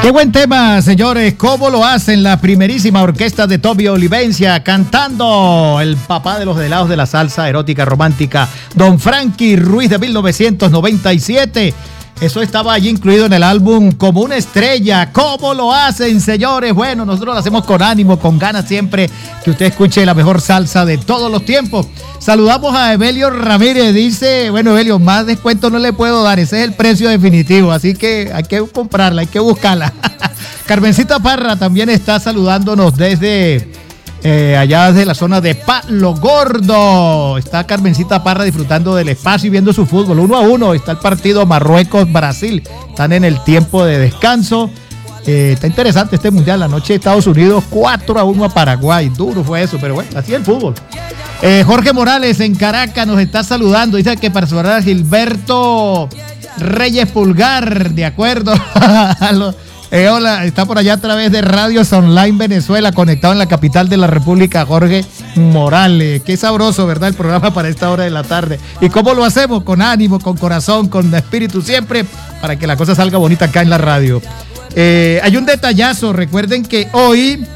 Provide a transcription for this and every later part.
Qué buen tema, señores. ¿Cómo lo hacen la primerísima orquesta de Tommy Olivencia cantando el papá de los helados de la salsa erótica romántica, Don Frankie Ruiz de 1997? Eso estaba allí incluido en el álbum Como una estrella. ¿Cómo lo hacen, señores? Bueno, nosotros lo hacemos con ánimo, con ganas siempre que usted escuche la mejor salsa de todos los tiempos. Saludamos a Evelio Ramírez. Dice, bueno, Evelio, más descuento no le puedo dar. Ese es el precio definitivo, así que hay que comprarla, hay que buscarla. Carmencita Parra también está saludándonos desde allá desde la zona de Palo Gordo. Está Carmencita Parra disfrutando del espacio y viendo su fútbol. 1-1 está el partido Marruecos-Brasil. Están en el tiempo de descanso. Está interesante este mundial. Anoche Estados Unidos 4-1 a Paraguay. Duro fue eso, pero bueno, así es el fútbol. Jorge Morales en Caracas nos está saludando. Dice que para saludar a Gilberto Reyes Pulgar, de acuerdo. Hola, está por allá a través de Radios Online Venezuela, conectado en la capital de la República, Jorge Morales. Qué sabroso, ¿verdad? El programa para esta hora de la tarde. ¿Y cómo lo hacemos? Con ánimo, con corazón, con espíritu siempre, para que la cosa salga bonita acá en la radio. Hay un detallazo, recuerden que hoy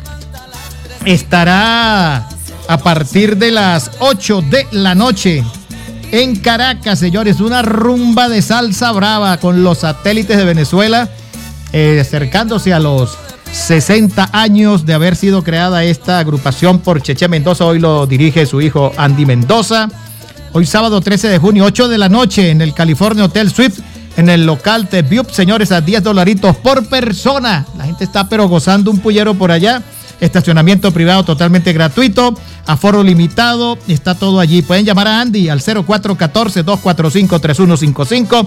estará a partir de las 8 de la noche en Caracas, señores, una rumba de salsa brava con los satélites de Venezuela. Acercándose a los 60 años de haber sido creada esta agrupación por Cheche Mendoza. Hoy lo dirige su hijo Andy Mendoza. Hoy sábado 13 de junio, 8 de la noche en el California Hotel Swift, en el local de Bup, señores, a $10 por persona. La gente está pero gozando un pullero por allá. Estacionamiento privado totalmente gratuito, aforo limitado, está todo allí. Pueden llamar a Andy al 0414-245-3155,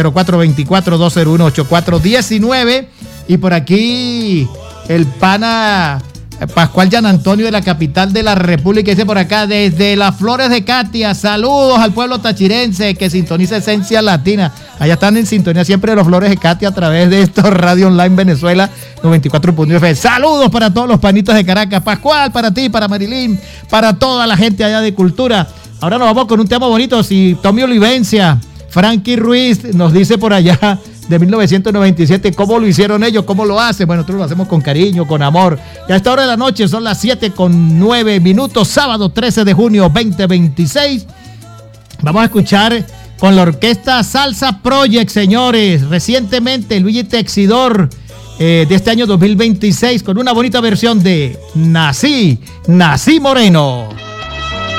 0424-201-8419. Y por aquí el pana Pascual Yan Antonio de la capital de la República dice por acá, desde las Flores de Catia, saludos al pueblo tachirense que sintoniza Esencia Latina. Allá están en sintonía siempre de los Flores de Catia a través de esto, Radio Online Venezuela 94.9. Saludos para todos los panitos de Caracas. Pascual, para ti, para Marilyn, para toda la gente allá de Cultura. Ahora nos vamos con un tema bonito. Si Tommy Olivencia, Frankie Ruiz nos dice por allá de 1997, ¿cómo lo hicieron ellos? ¿Cómo lo hacen? Bueno, nosotros lo hacemos con cariño, con amor. Y a esta hora de la noche son las 7:09, sábado 13 de junio 2026. Vamos a escuchar con la orquesta Salsa Project, señores. Recientemente, Luigi Texidor, de este año 2026, con una bonita versión de Nací Moreno.